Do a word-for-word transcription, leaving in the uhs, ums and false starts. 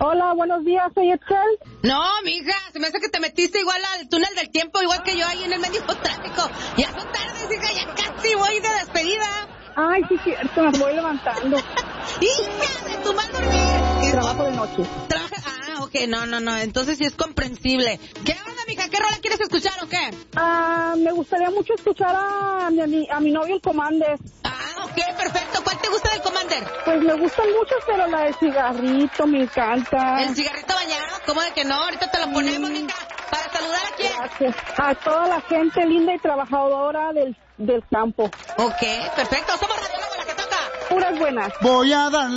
Hola, buenos días, soy Excel. No, mija, se me hace que te metiste igual al túnel del tiempo, igual que yo ahí en el medio tráfico. Ya son tardes, hija, ya casi voy de despedida. Ay, sí, cierto, me voy levantando. ¡Hija de tu mal dormir! Trabajo de noche. Trabaja... Ah, ok, no, no, no, entonces sí es comprensible. ¿Qué onda, mija? ¿Qué rola quieres escuchar o qué? Ah, me gustaría mucho escuchar a mi, a mi novio, el Commander. Ah, ok, perfecto. ¿Cuál te gusta del Commander? Pues me gustan muchos, pero la de cigarrito me encanta. ¿El cigarrito bañado? ¿Cómo de que no? Ahorita te lo ponemos, mija. ¿Para saludar a quién? Gracias. A toda la gente linda y trabajadora del, del campo. Ok, perfecto. Somos Radio Lobo, la que toca. Puras buenas. Voy a dar